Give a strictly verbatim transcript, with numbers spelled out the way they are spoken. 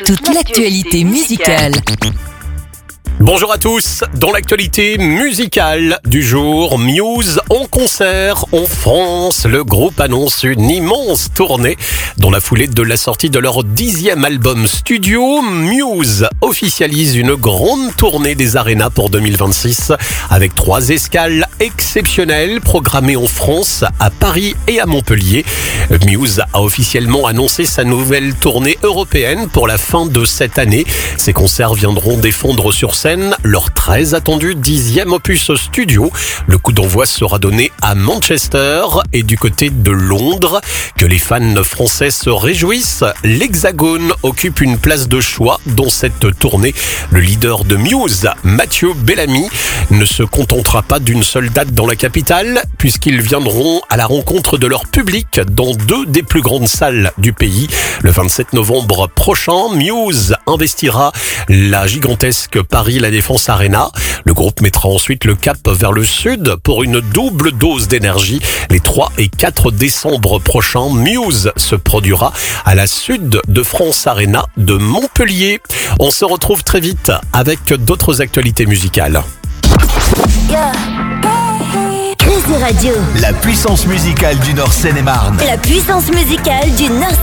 toute l'actualité musicale. Bonjour à tous, dans l'actualité musicale du jour, Muse en concert en France. Le groupe annonce une immense tournée dans la foulée de la sortie de leur dixième album studio. Muse officialise une grande tournée des arénas pour deux mille vingt-six avec trois escales exceptionnelles programmées en France, à Paris et à Montpellier. Muse a officiellement annoncé sa nouvelle tournée européenne pour la fin de cette année. Ces concerts viendront défendre sur scène leur très attendu dixième opus studio. Le coup d'envoi sera donné à Manchester et du côté de Londres. Que les fans français se réjouissent, l'Hexagone occupe une place de choix dans cette tournée. Le leader de Muse, Mathieu Bellamy, ne se contentera pas d'une seule date dans la capitale, puisqu'ils viendront à la rencontre de leur public dans deux des plus grandes salles du pays. Le vingt-sept novembre prochain, Muse investira la gigantesque Paris La Défense Arena. Le groupe mettra ensuite le cap vers le sud pour une double dose d'énergie. Les trois et quatre décembre prochains, Muse se produira à la Sud de France Arena de Montpellier. On se retrouve très vite avec d'autres actualités musicales. Yeah. Crazy Radio. La puissance musicale du Nord Seine-et-Marne. La puissance musicale du Nord